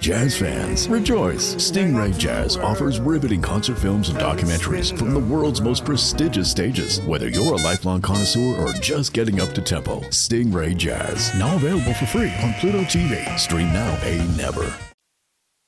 Jazz fans, rejoice! Stingray Jazz offers riveting concert films and documentaries from the world's most prestigious stages. Whether you're a lifelong connoisseur or just getting up to tempo, Stingray Jazz, now available for free on Pluto TV. Stream now, pay never.